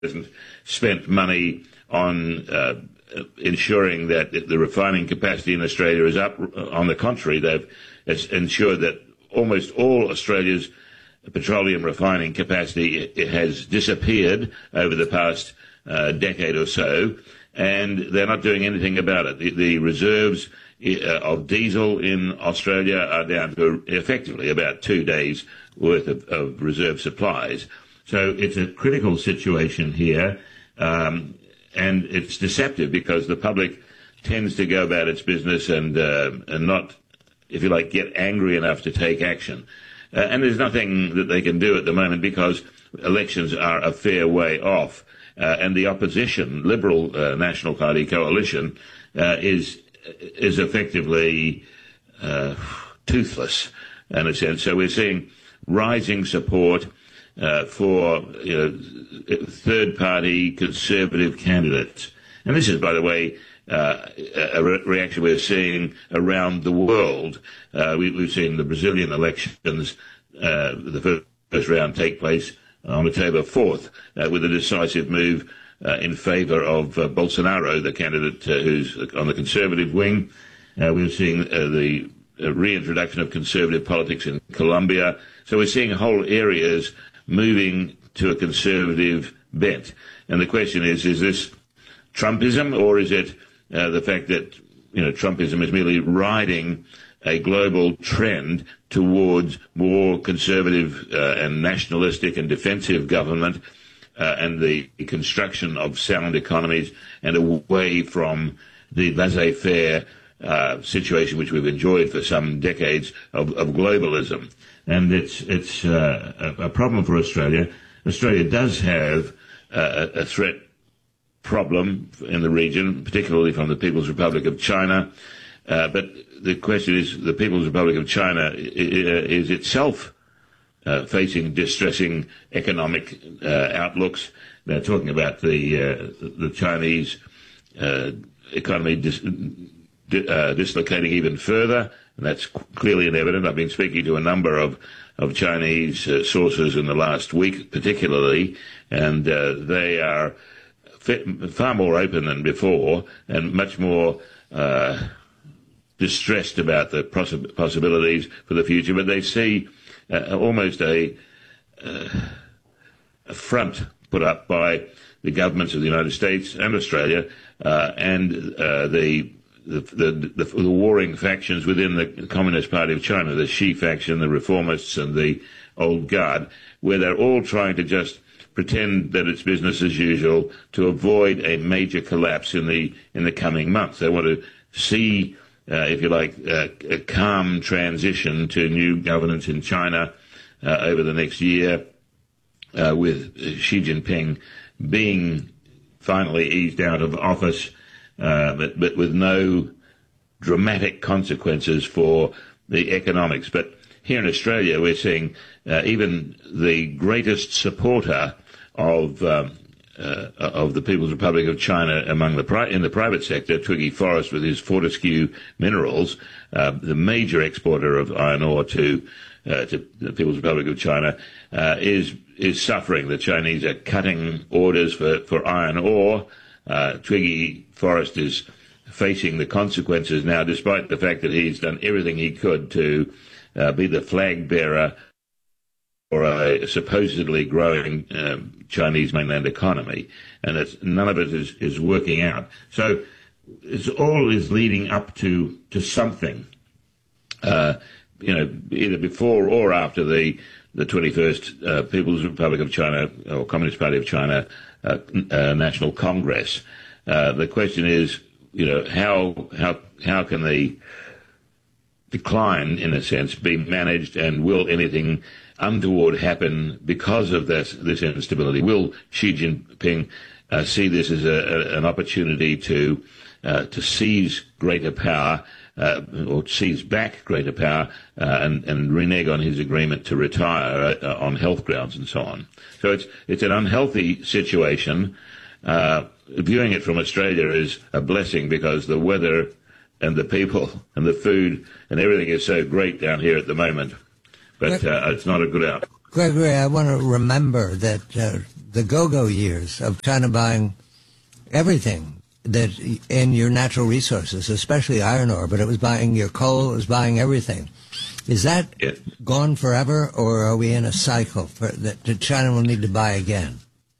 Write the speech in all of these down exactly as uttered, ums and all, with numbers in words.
hasn't spent money on uh, ensuring that the refining capacity in Australia is up. On the contrary, they've ensured that almost all Australia's petroleum refining capacity has disappeared over the past uh, decade or so, and they're not doing anything about it. The, the reserves uh, of diesel in Australia are down to effectively about two days' worth of, of reserve supplies. So it's a critical situation here, um, and it's deceptive because the public tends to go about its business and, uh, and not, if you like, get angry enough to take action. Uh, and there's nothing that they can do at the moment because elections are a fair way off. Uh, and the opposition, Liberal uh, National Party coalition, uh, is is effectively uh, toothless in a sense. So we're seeing rising support uh, for you know, third-party conservative candidates. And this is, by the way, uh, a re- reaction we're seeing around the world. Uh, we, we've seen the Brazilian elections, uh, the first round take place on October fourth, uh, with a decisive move uh, in favour of uh, Bolsonaro, the candidate uh, who's on the conservative wing. Uh, we're seeing uh, the uh, reintroduction of conservative politics in Colombia. So we're seeing whole areas moving to a conservative bent. And the question is, is this Trumpism, or is it uh, the fact that, you know, Trumpism is merely riding a global trend towards more conservative uh, and nationalistic and defensive government uh, and the construction of sound economies and away from the laissez-faire uh, situation which we've enjoyed for some decades of, of globalism. And it's it's uh, a, a problem for Australia. Australia does have uh, a threat problem in the region, particularly from the People's Republic of China. Uh, but the question is, the People's Republic of China is itself uh, facing distressing economic uh, outlooks. They're talking about the uh, the Chinese uh, economy dis- uh, dislocating even further, and that's clearly evident. I've been speaking to a number of of Chinese uh, sources in the last week, particularly, and uh, they are far more open than before and much more Uh, distressed about the possi- possibilities for the future, but they see uh, almost a, uh, a front put up by the governments of the United States and Australia uh, and uh, the, the, the, the, the warring factions within the Communist Party of China, the Xi faction, the reformists and the old guard, where they're all trying to just pretend that it's business as usual to avoid a major collapse in the in the coming months. They want to see Uh, if you like, uh, a calm transition to new governance in China uh, over the next year, uh, with Xi Jinping being finally eased out of office, uh, but, but with no dramatic consequences for the economics. But here in Australia, we're seeing uh, even the greatest supporter of um, Uh, of the People's Republic of China among the pri- in the private sector, Twiggy Forrest with his Fortescue Minerals, uh, the major exporter of iron ore to uh, to the People's Republic of China, uh, is is suffering. The Chinese are cutting orders for, for iron ore. Uh, Twiggy Forrest is facing the consequences now, despite the fact that he's done everything he could to uh, be the flag bearer or a supposedly growing um, Chinese mainland economy, and it's, none of it is, is working out. So it's all is leading up to to something, uh, you know, either before or after the the twenty-first uh, People's Republic of China or Communist Party of China uh, uh, National Congress. Uh, the question is, you know, how how how can the decline, in a sense, be managed, and will anything untoward happen because of this, this instability? Will Xi Jinping uh, see this as a, a, an opportunity to uh, to seize greater power, uh, or seize back greater power, uh, and, and renege on his agreement to retire uh, on health grounds and so on? So it's it's an unhealthy situation. Uh, viewing it from Australia is a blessing because the weather and the people and the food and everything is so great down here at the moment. But uh, it's not a good out. Gregory, I want to remember that uh, the go-go years of China buying everything that in your natural resources, especially iron ore, but it was buying your coal, it was buying everything. Is that yeah. gone forever, or are we in a cycle for, that, that China will need to buy again?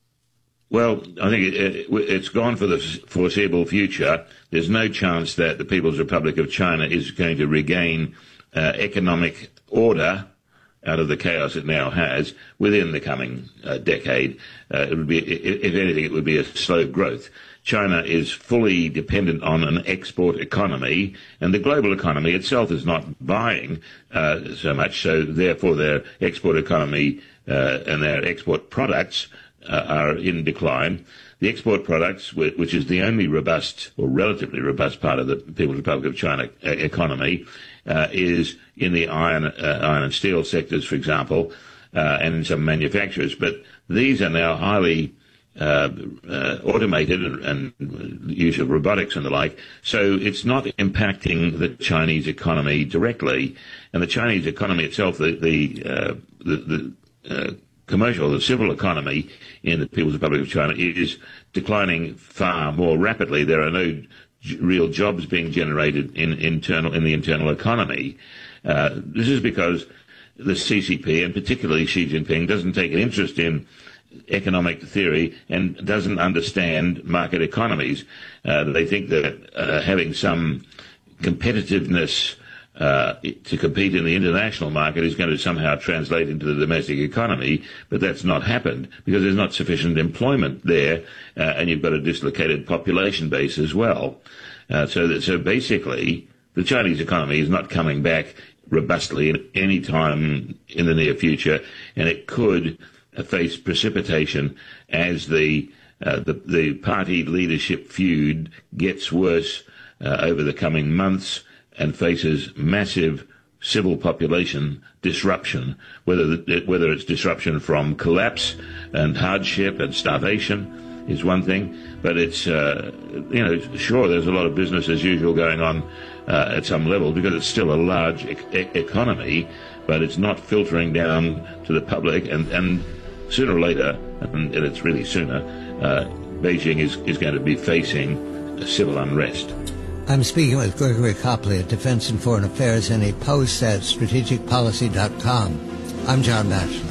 Well, I think it, it's gone for the foreseeable future. There's no chance that the People's Republic of China is going to regain uh, economic order out of the chaos it now has within the coming uh, decade. Uh, it would be, if anything, it would be a slow growth. China is fully dependent on an export economy, and the global economy itself is not buying uh, so much, so therefore their export economy uh, and their export products uh, are in decline. The export products, which is the only robust or relatively robust part of the People's Republic of China economy, uh, is in the iron, uh, iron and steel sectors, for example, uh, and in some manufacturers. But these are now highly uh, uh, automated and, and use of robotics and the like. So it's not impacting the Chinese economy directly. And the Chinese economy itself, the the uh, the, the uh, commercial, the civil economy in the People's Republic of China is declining far more rapidly. There are no j- real jobs being generated in internal in the internal economy. Uh, this is because the C C P, and particularly Xi Jinping, doesn't take an interest in economic theory and doesn't understand market economies. Uh, they think that uh, having some competitiveness Uh, to compete in the international market is going to somehow translate into the domestic economy, but that's not happened because there's not sufficient employment there, uh, and you've got a dislocated population base as well. Uh, so that, so basically, the Chinese economy is not coming back robustly at any time in the near future, and it could uh, face precipitation as the, uh, the the party leadership feud gets worse uh, over the coming months and faces massive civil population disruption, whether whether it's disruption from collapse and hardship and starvation is one thing, but it's, uh, you know, sure, there's a lot of business as usual going on uh, at some level because it's still a large e- economy, but it's not filtering down to the public, and, and sooner or later, and, and it's really sooner, uh, Beijing is, is going to be facing civil unrest. I'm speaking with Gregory Copley at Defense and Foreign Affairs, and he posts at strategic policy dot com. I'm John Batchelor.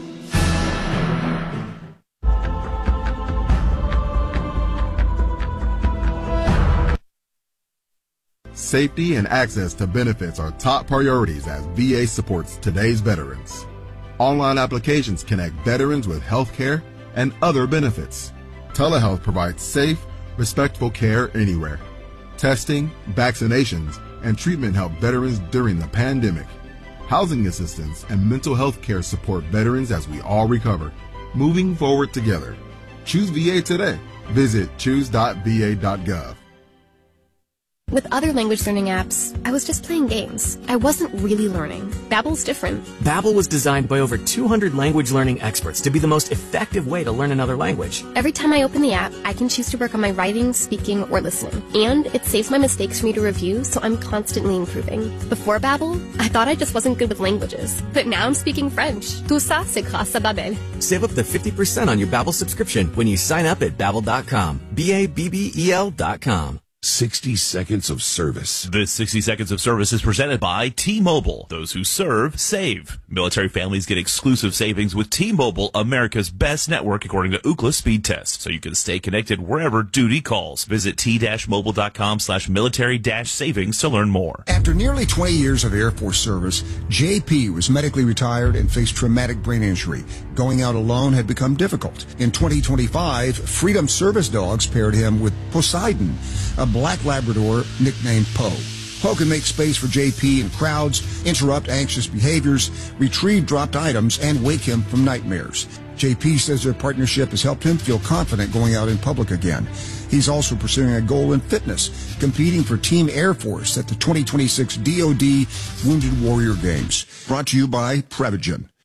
Safety and access to benefits are top priorities as V A supports today's veterans. Online applications connect veterans with health care and other benefits. Telehealth provides safe, respectful care anywhere. Testing, vaccinations, and treatment help veterans during the pandemic. Housing assistance and mental health care support veterans as we all recover, moving forward together. Choose V A today. Visit choose dot v a dot gov. With other language learning apps, I was just playing games. I wasn't really learning. Babbel's different. Babbel was designed by over two hundred language learning experts to be the most effective way to learn another language. Every time I open the app, I can choose to work on my writing, speaking, or listening. And it saves my mistakes for me to review, so I'm constantly improving. Before Babbel, I thought I just wasn't good with languages. But now I'm speaking French. Tout ça, c'est grâce à Babbel. Save up to fifty percent on your Babbel subscription when you sign up at babbel dot com. B A B B E L dot com. sixty seconds of service. This sixty seconds of service is presented by T-Mobile. Those who serve, save. Military families get exclusive savings with T-Mobile, America's best network according to Ookla speed test, so you can stay connected wherever duty calls. Visit t-mobile dot com slash military dash savings to learn more. After nearly twenty years of Air Force service, J P was medically retired and faced traumatic brain injury. Going out alone had become difficult. In twenty twenty-five, Freedom Service Dogs paired him with Poseidon, a black Labrador nicknamed Poe. Poe can make space for J P in crowds, interrupt anxious behaviors, retrieve dropped items, and wake him from nightmares. J P says their partnership has helped him feel confident going out in public again. He's also pursuing a goal in fitness, competing for Team Air Force at the twenty twenty-six D O D Wounded Warrior Games. Brought to you by Prevagen.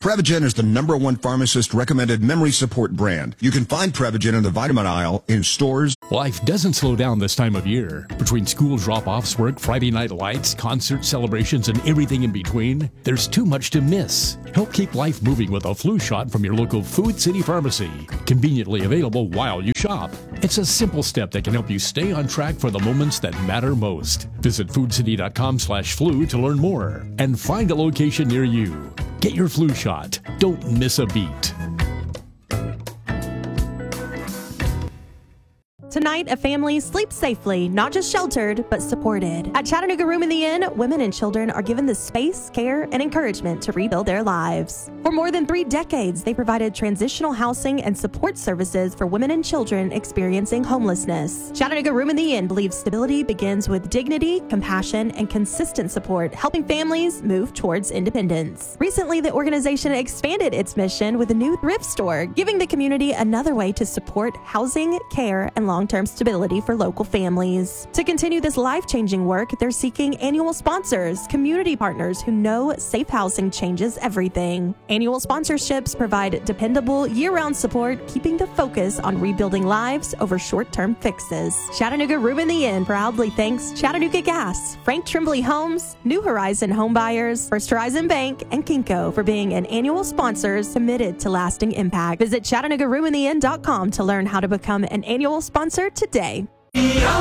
Prevagen is the number one pharmacist recommended memory support brand. You can find Prevagen in the vitamin aisle in stores. Life doesn't slow down this time of year. Between school drop-offs, work, Friday night lights, concert celebrations, and everything in between, there's too much to miss. Help keep life moving with a flu shot from your local Food City Pharmacy. Conveniently available while you shop. It's a simple step that can help you stay on track for the moments that matter most. Visit foodcity.com slash flu to learn more and find a location near you. Get your flu shot. Don't miss a beat. Tonight, a family sleeps safely, not just sheltered, but supported. At Chattanooga Room in the Inn, women and children are given the space, care, and encouragement to rebuild their lives. For more than three decades, they provided transitional housing and support services for women and children experiencing homelessness. Chattanooga Room in the Inn believes stability begins with dignity, compassion, and consistent support, helping families move towards independence. Recently, the organization expanded its mission with a new thrift store, giving the community another way to support housing, care, and long long-term stability for local families. To continue this life-changing work, they're seeking annual sponsors, community partners who know safe housing changes everything. Annual sponsorships provide dependable year-round support, keeping the focus on rebuilding lives over short-term fixes. Chattanooga Room in the Inn proudly thanks Chattanooga Gas, Frank Tremblay Homes, New Horizon Home Buyers, First Horizon Bank, and Kinko for being an annual sponsors committed to lasting impact. Visit Chattanooga Room in the Inn dot com to learn how to become an annual sponsor today.